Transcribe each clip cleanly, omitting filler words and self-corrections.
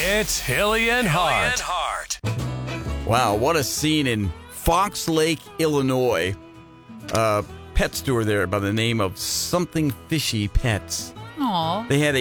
It's Hilly and Hart. Wow, what a scene in Fox Lake, Illinois. Pet store there by the name of Something Fishy Pets. Aw. They had a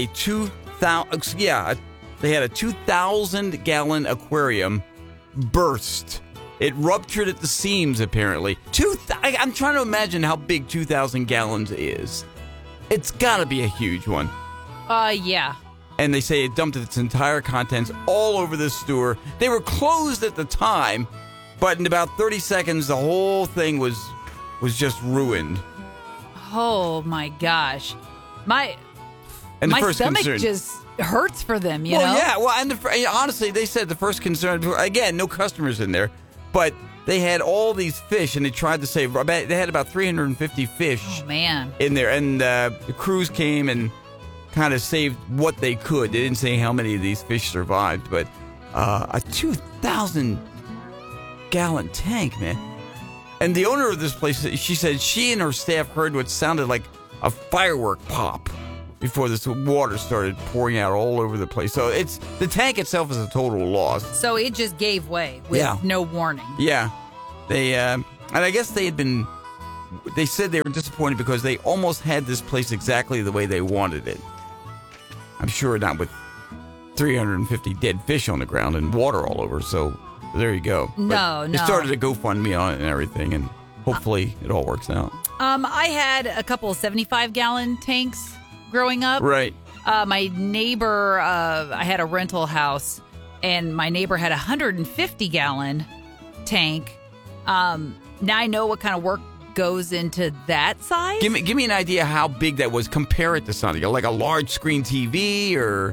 2,000-gallon aquarium burst. It ruptured at the seams, apparently. I'm trying to imagine how big 2,000 gallons is. It's got to be a huge one. Yeah. And they say it dumped its entire contents all over the store. They were closed at the time, but in about 30 seconds, the whole thing was just ruined. Oh, my gosh. My stomach just hurts for them, you know? Yeah. Well, and honestly, they said the first concern, again, no customers in there, but they had all these fish, and they tried to save, they had about 350 fish in there, and the crews came and kind of saved what they could. They didn't say how many of these fish survived, but a 2,000-gallon tank, man. And the owner of this place, she said she and her staff heard what sounded like a firework pop before this water started pouring out all over the place. So the tank itself is a total loss. So it just gave way with no warning. Yeah. They and I guess they said they were disappointed because they almost had this place exactly the way they wanted it. I'm sure not with 350 dead fish on the ground and water all over. So there you go. No. They started a GoFundMe on it and everything, and hopefully it all works out. I had a couple of 75-gallon tanks growing up. Right. My neighbor, I had a rental house, and my neighbor had a 150-gallon tank. Now I know what kind of work goes into that size. Give me an idea how big that was. Compare it to something like a large screen TV or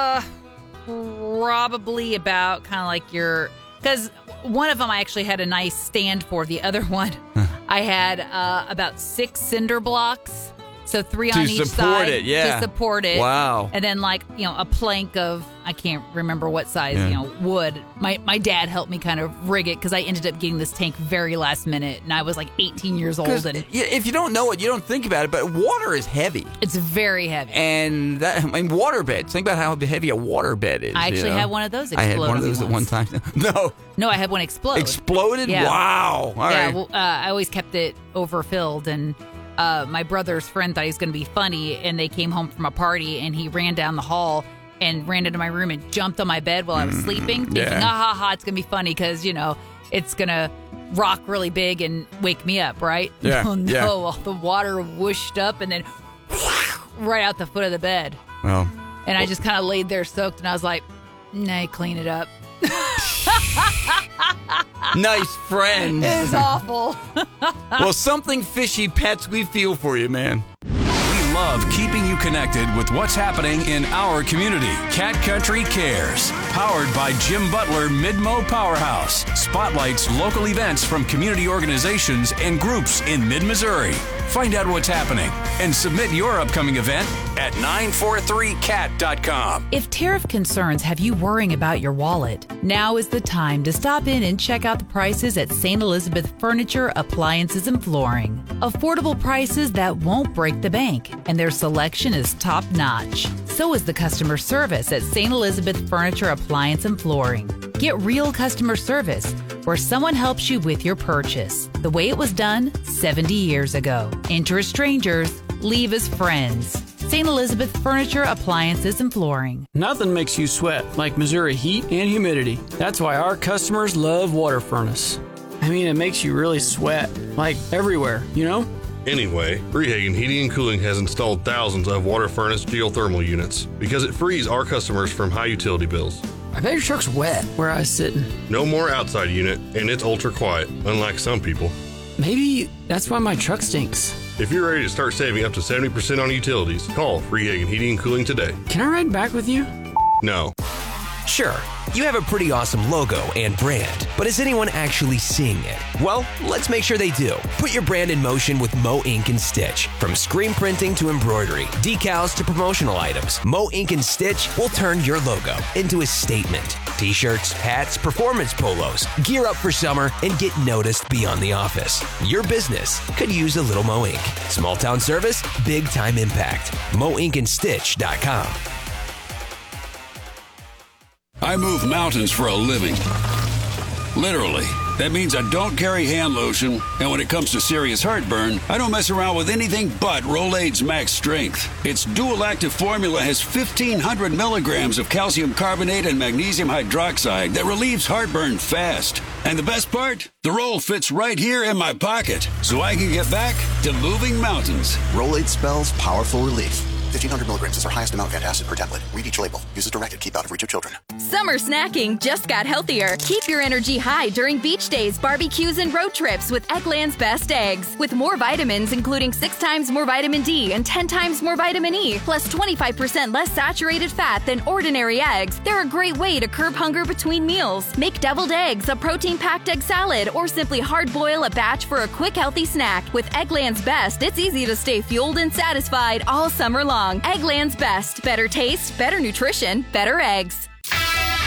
probably about kind of like because one of them I actually had a nice stand for. The other one I had about 6 cinder blocks, so 3 on each side to support it. Wow. And then a plank of, I can't remember what size, wood. My dad helped me kind of rig it because I ended up getting this tank very last minute, and I was like 18 years old. And if you don't know it, you don't think about it, but water is heavy. It's very heavy. And water beds. Think about how heavy a water bed is. I actually had one of those explode. I had one of those at one time. No, I had one explode. Exploded? Yeah. Wow. All right. Well, I always kept it overfilled, and my brother's friend thought he was going to be funny, and they came home from a party, and he ran down the hall and ran into my room and jumped on my bed while I was sleeping, thinking, it's going to be funny because, it's going to rock really big and wake me up, right? Yeah. No, the water whooshed up and then right out the foot of the bed. Well. And I just kind of laid there soaked, and I was like, nah, clean it up. Nice friend. It was awful. Well, Something Fishy Pets, we feel for you, man. We love keeping you connected with what's happening in our community. Cat Country Cares, powered by Jim Butler Midmo Powerhouse, spotlights local events from community organizations and groups in mid-Missouri. Find out what's happening and submit your upcoming event at 943cat.com. If tariff concerns have you worrying about your wallet, now is the time to stop in and check out the prices at St. Elizabeth Furniture, Appliances, and Flooring. Affordable prices that won't break the bank, and their selection is top-notch. So is the customer service at St. Elizabeth Furniture, Appliance, and Flooring. Get real customer service where someone helps you with your purchase the way it was done 70 years ago. Enter as strangers, leave as friends. St. Elizabeth Furniture, Appliances, and Flooring. Nothing makes you sweat like Missouri heat and humidity. That's why our customers love Water Furnace. I mean, it makes you really sweat, like everywhere, you know? Anyway, Freehagen Heating and Cooling has installed thousands of Water Furnace geothermal units because it frees our customers from high utility bills. I bet your truck's wet where I was sitting. No more outside unit, and it's ultra quiet, unlike some people. Maybe that's why my truck stinks. If you're ready to start saving up to 70% on utilities, call Freehagen Heating and Cooling today. Can I ride back with you? No. Sure, you have a pretty awesome logo and brand, but is anyone actually seeing it? Well, let's make sure they do. Put your brand in motion with Mo Ink and Stitch. From screen printing to embroidery, decals to promotional items, Mo Ink and Stitch will turn your logo into a statement. T-shirts, hats, performance polos. Gear up for summer and get noticed beyond the office. Your business could use a little Mo Ink. Small town service, big time impact. MoInkandStitch.com. I move mountains for a living. Literally. That means I don't carry hand lotion, and when it comes to serious heartburn, I don't mess around with anything but Rolaids Max Strength. Its dual-active formula has 1,500 milligrams of calcium carbonate and magnesium hydroxide that relieves heartburn fast. And the best part? The roll fits right here in my pocket, so I can get back to moving mountains. Rolaids spells powerful relief. 1,500 milligrams is our highest amount of antacid per tablet. Read each label. Use as directed. Keep out of reach of children. Summer snacking just got healthier. Keep your energy high during beach days, barbecues, and road trips with Eggland's Best Eggs. With more vitamins, including 6 times more vitamin D and 10 times more vitamin E, plus 25% less saturated fat than ordinary eggs, they're a great way to curb hunger between meals. Make deviled eggs, a protein-packed egg salad, or simply hard-boil a batch for a quick, healthy snack. With Eggland's Best, it's easy to stay fueled and satisfied all summer long. Eggland's Best. Better taste, better nutrition, better eggs.